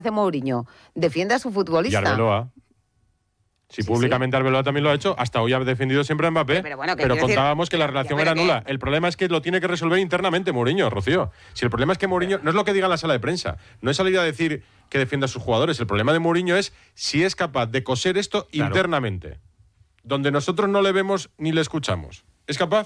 hace Mourinho? Defiende a su futbolista. Y Arbeloa. Sí, públicamente Arbeloa también lo ha hecho. Hasta hoy ha defendido siempre a Mbappé. Pero contábamos que la relación era nula. El problema es que lo tiene que resolver internamente Mourinho, Rocío. Si el problema es que Mourinho... No es lo que diga en la sala de prensa. No es salir a decir que defienda a sus jugadores. El problema de Mourinho es si es capaz de coser esto internamente. Donde nosotros no le vemos ni le escuchamos. ¿Es capaz?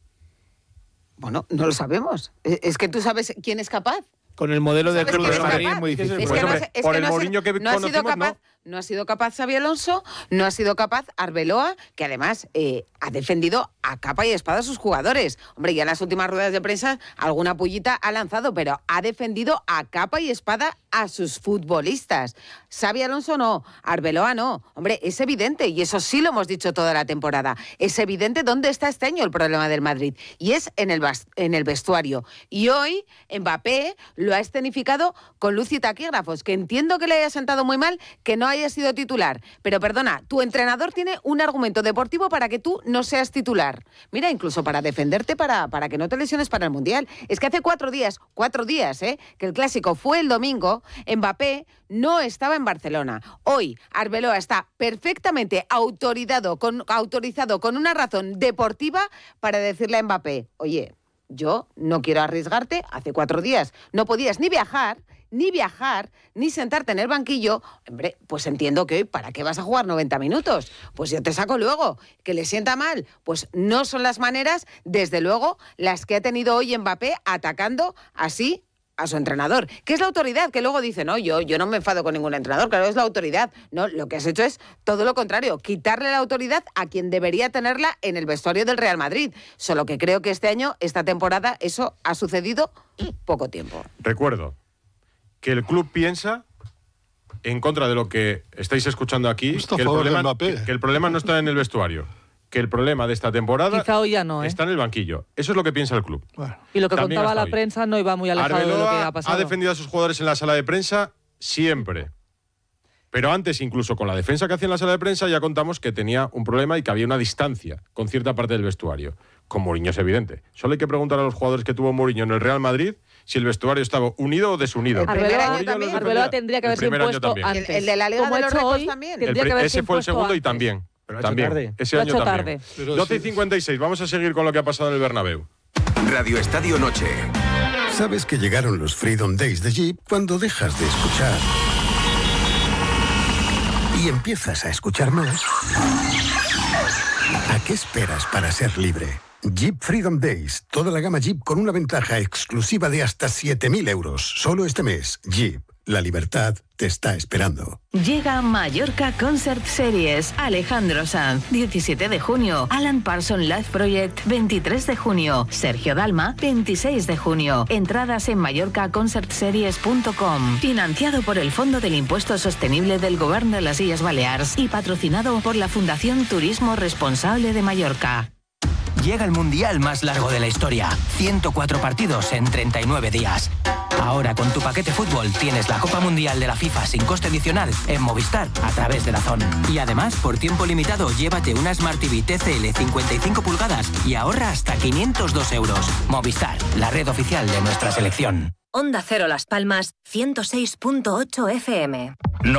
Bueno, no lo sabemos. Es que tú sabes quién es capaz. Con el modelo del Club de Madrid es muy difícil. Por el Mourinho que conocimos, no. No ha sido capaz Xabi Alonso, no ha sido capaz Arbeloa, que además ha defendido a capa y espada a sus jugadores. Hombre, ya en las últimas ruedas de prensa alguna pullita ha lanzado, pero ha defendido a capa y espada a sus futbolistas. Xabi Alonso no, Arbeloa no. Hombre, es evidente, y eso sí lo hemos dicho toda la temporada, es evidente dónde está este año el problema del Madrid, y es en el vestuario. Y hoy Mbappé lo ha escenificado con luz y taquígrafos, que entiendo que le haya sentado muy mal que no haya sido titular. Pero perdona, tu entrenador tiene un argumento deportivo para que tú no seas titular. Mira, incluso para defenderte, para que no te lesiones para el Mundial. Es que hace 4 días, que el Clásico fue el domingo, Mbappé no estaba en Barcelona. Hoy Arbeloa está perfectamente autorizado con una razón deportiva para decirle a Mbappé, oye, yo no quiero arriesgarte. Hace 4 días no podías ni viajar, ni sentarte en el banquillo. Hombre, pues entiendo que hoy, ¿para qué vas a jugar 90 minutos? Pues yo te saco luego. ¿Que le sienta mal? Pues no son las maneras, desde luego, las que ha tenido hoy Mbappé atacando así a su entrenador, que es la autoridad, que luego dice, no, yo no me enfado con ningún entrenador, claro, es la autoridad. No, lo que has hecho es todo lo contrario, quitarle la autoridad a quien debería tenerla en el vestuario del Real Madrid. Solo que creo que este año, esta temporada, eso ha sucedido poco tiempo. Recuerdo que el club piensa, en contra de lo que estáis escuchando aquí, que el problema no está en el vestuario, que el problema de esta temporada quizá hoy ya no, está en el banquillo. Eso es lo que piensa el club. Bueno. Y lo que también contaba la prensa no iba muy alejado Arbeloa de lo que ha pasado. Ha defendido a sus jugadores en la sala de prensa siempre. Pero antes, incluso con la defensa que hacía en la sala de prensa, ya contamos que tenía un problema y que había una distancia con cierta parte del vestuario. Con Mourinho es evidente. Solo hay que preguntar a los jugadores que tuvo Mourinho en el Real Madrid si el vestuario estaba unido o desunido. Arbeloa tendría que haberse impuesto antes. El de la Liga de los Récords también. Ese fue el segundo antes. Y también. Ese año también. 12:56. Vamos a seguir con lo que ha pasado en el Bernabéu. Radio Estadio Noche. Sabes que llegaron los Freedom Days de Jeep cuando dejas de escuchar y empiezas a escuchar más. ¿A qué esperas para ser libre? Jeep Freedom Days. Toda la gama Jeep con una ventaja exclusiva de hasta 7.000 euros. Solo este mes. Jeep. La libertad te está esperando. Llega Mallorca Concert Series. Alejandro Sanz, 17 de junio. Alan Parsons Live Project, 23 de junio. Sergio Dalma, 26 de junio. Entradas en mallorcaconcertseries.com. Financiado por el Fondo del Impuesto Sostenible del Gobierno de las Illes Balears y patrocinado por la Fundación Turismo Responsable de Mallorca. Llega el mundial más largo de la historia. 104 partidos en 39 días. Ahora con tu paquete fútbol tienes la Copa Mundial de la FIFA sin coste adicional en Movistar a través de DAZN. Y además, por tiempo limitado, llévate una Smart TV TCL 55 pulgadas y ahorra hasta 502 euros. Movistar, la red oficial de nuestra selección. Onda Cero Las Palmas, 106.8 FM.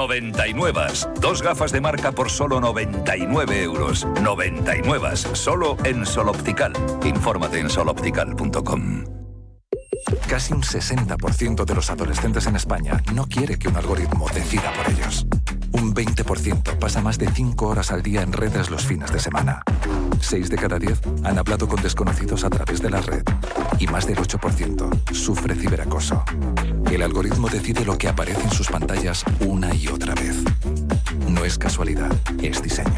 99. 2 gafas de marca por solo 99 euros. 99. Solo en Sol Optical. Infórmate en soloptical.com. Casi un 60% de los adolescentes en España no quiere que un algoritmo decida por ellos. Un 20% pasa más de 5 horas al día en redes los fines de semana. 6 de cada 10 han hablado con desconocidos a través de la red. Y más del 8% sufre ciberacoso. El algoritmo decide lo que aparece en sus pantallas una y otra vez. No es casualidad, es diseño.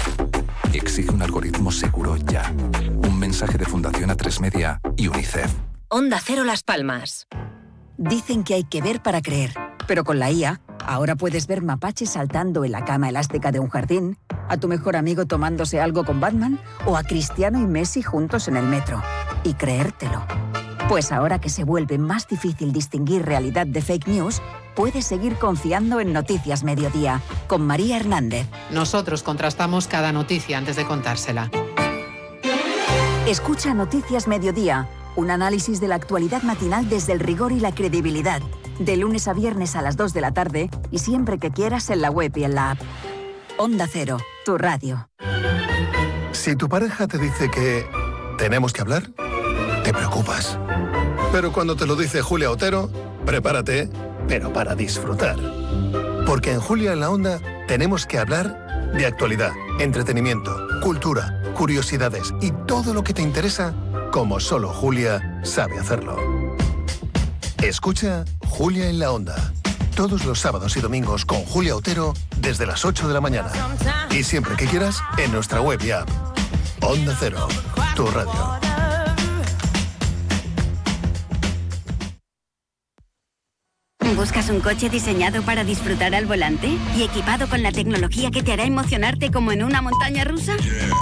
Exige un algoritmo seguro ya. Un mensaje de Fundación A3 Media y UNICEF. Onda Cero Las Palmas. Dicen que hay que ver para creer, pero con la IA, ahora puedes ver mapaches saltando en la cama elástica de un jardín, a tu mejor amigo tomándose algo con Batman o a Cristiano y Messi juntos en el metro. Y creértelo. Pues ahora que se vuelve más difícil distinguir realidad de fake news, puedes seguir confiando en Noticias Mediodía, con María Hernández. Nosotros contrastamos cada noticia antes de contársela. Escucha Noticias Mediodía, un análisis de la actualidad matinal desde el rigor y la credibilidad. De lunes a viernes a las 2 de la tarde y siempre que quieras en la web y en la app. Onda Cero, tu radio. Si tu pareja te dice que tenemos que hablar, te preocupas. Pero cuando te lo dice Julia Otero, prepárate, pero para disfrutar. Porque en Julia en la Onda tenemos que hablar de actualidad, entretenimiento, cultura, curiosidades y todo lo que te interesa, como solo Julia sabe hacerlo. Escucha Julia en la Onda. Todos los sábados y domingos con Julia Otero desde las 8 de la mañana. Y siempre que quieras en nuestra web y app. Onda Cero, tu radio. ¿Buscas un coche diseñado para disfrutar al volante y equipado con la tecnología que te hará emocionarte como en una montaña rusa?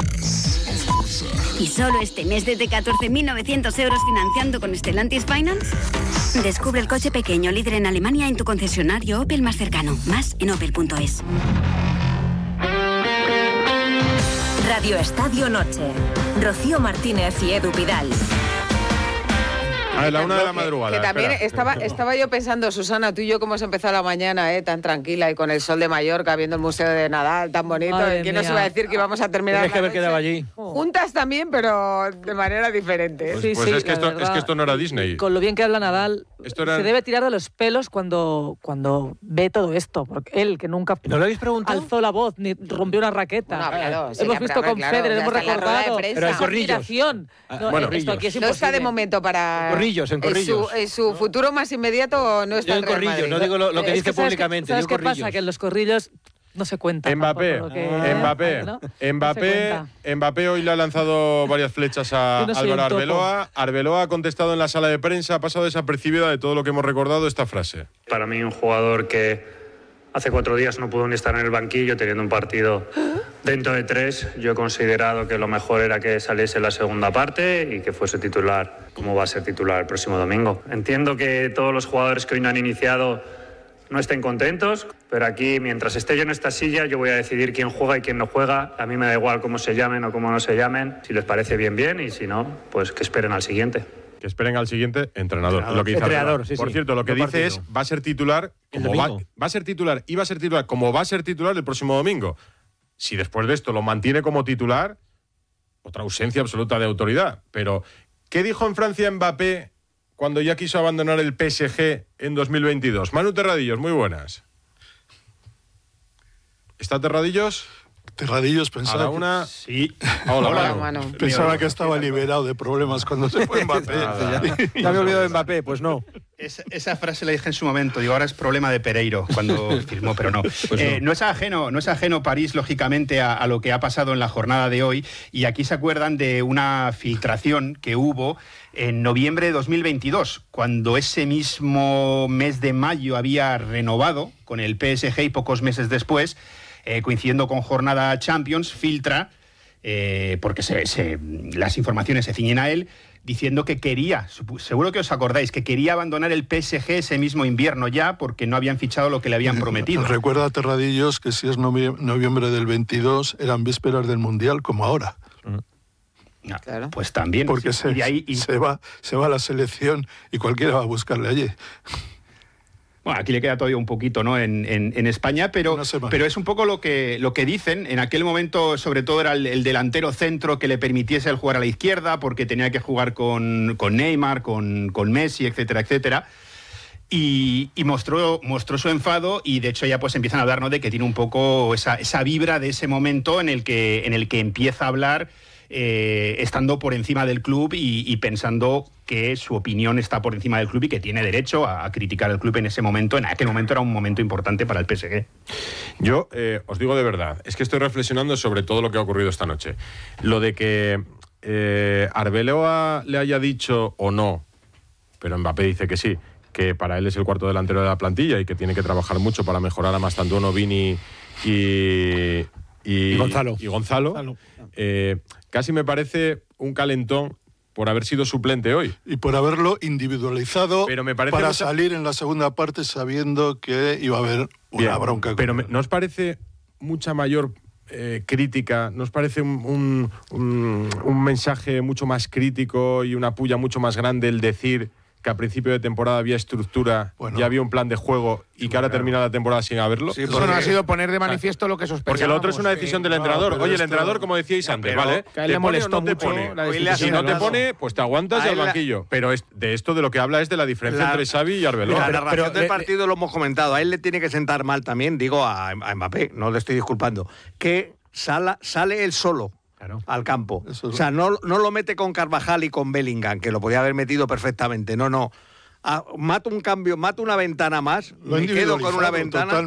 ¿Y solo este mes desde 14.900 euros financiando con Stellantis Finance? Descubre el coche pequeño líder en Alemania en tu concesionario Opel más cercano. Más en opel.es. Radio Estadio Noche. Rocío Martínez y Edu Pidal. A la 1 de la madrugada. Que también estaba yo pensando, Susana, tú y yo cómo hemos empezado la mañana, tan tranquila y con el sol de Mallorca, viendo el Museo de Nadal tan bonito. ¿Quién nos iba a decir que íbamos a terminar? Tienes que haber quedado allí. Juntas también, pero de manera diferente. Pues es que esto no era Disney. Con lo bien que habla Nadal, se debe tirar de los pelos cuando ve todo esto. Porque él, que nunca alzó la voz ni rompió una raqueta. No, claro, hemos visto con Federer, hemos recordado. Pero en corrillos. Esto aquí es imposible. No está de momento para... En corrillos. En su futuro más inmediato no está en corrillos, no digo lo que dice públicamente. ¿Sabes qué pasa? Que en los corrillos no se cuenta. Mbappé hoy le ha lanzado varias flechas a Álvaro Arbeloa. Arbeloa ha contestado en la sala de prensa, ha pasado desapercibida de todo lo que hemos recordado esta frase. Para mí un jugador que hace 4 días no pudo ni estar en el banquillo teniendo un partido dentro de 3. Yo he considerado que lo mejor era que saliese la segunda parte y que fuese titular, como va a ser titular el próximo domingo. Entiendo que todos los jugadores que hoy no han iniciado no estén contentos, pero aquí, mientras esté yo en esta silla, yo voy a decidir quién juega y quién no juega. A mí me da igual cómo se llamen o cómo no se llamen. Si les parece bien, bien, y si no, pues que esperen al siguiente. Que esperen al siguiente entrenador. Lo que dice Por cierto, lo que dice es, va a ser titular, va a ser titular y va a ser titular como va a ser titular el próximo domingo. Si después de esto lo mantiene como titular, otra ausencia absoluta de autoridad. Pero, ¿qué dijo en Francia Mbappé cuando ya quiso abandonar el PSG en 2022? Manu Terradillos, muy buenas. ¿Está Terradillos? Terradillos pensaba. A la una. Sí. Hola, Manu. Pensaba que estaba liberado de problemas cuando se fue Mbappé. Ya me he olvidado de Mbappé, pues no. Esa frase la dije en su momento. Digo, ahora es problema de Pereiro cuando firmó, pero no. Pues no es ajeno París, lógicamente, a lo que ha pasado en la jornada de hoy. Y aquí se acuerdan de una filtración que hubo en noviembre de 2022, cuando ese mismo mes de mayo había renovado con el PSG y pocos meses después, coincidiendo con jornada Champions, filtra, porque las informaciones se ciñen a él, diciendo que quería, seguro que os acordáis, que quería abandonar el PSG ese mismo invierno ya, porque no habían fichado lo que le habían prometido. Recuerda a Terradillos que si es noviembre del 22, eran vísperas del Mundial, como ahora. Claro. Pues también. Porque se va a la selección y cualquiera va a buscarle allí. Bueno, aquí le queda todavía un poquito, ¿no? En España, pero es un poco lo que dicen. En aquel momento, sobre todo, era el delantero centro que le permitiese el jugar a la izquierda, porque tenía que jugar con Neymar, con Messi, etcétera, etcétera. Y mostró su enfado, y de hecho ya pues empiezan a hablar, ¿no?, de que tiene un poco esa vibra de ese momento en el que empieza a hablar estando por encima del club y pensando que su opinión está por encima del club y que tiene derecho a criticar al club en ese momento. En aquel momento era un momento importante para el PSG. Yo os digo de verdad, es que estoy reflexionando sobre todo lo que ha ocurrido esta noche. Lo de que Arbeloa le haya dicho o no, pero Mbappé dice que sí, que para él es el cuarto delantero de la plantilla y que tiene que trabajar mucho para mejorar a Mastantuono, Vini y Gonzalo. Casi me parece un calentón por haber sido suplente hoy. Y por haberlo individualizado, pero me parece para salir en la segunda parte sabiendo que iba a haber una bronca. Pero ¿no os parece mucha mayor crítica? ¿No os parece un mensaje mucho más crítico y una puya mucho más grande el decir que a principio de temporada había estructura, ya había un plan de juego y que ahora termina la temporada sin haberlo? Sí, eso no ha sido poner de manifiesto lo que sospechábamos. Porque lo otro es una decisión del entrenador. Oye, el entrenador, como decíais antes, ¿vale? Que a él le molestó mucho. Si no te pone, pues te aguantas y al banquillo. Pero de esto de lo que habla es de la diferencia entre Xavi y Arbeloa. La narración del partido lo hemos comentado. A él le tiene que sentar mal también, digo a Mbappé, no le estoy disculpando, que sale él solo. Claro. Al campo. O sea, no lo mete con Carvajal y con Bellingham, que lo podía haber metido perfectamente. No. Mato un cambio, mato una ventana más, me quedo con una ventana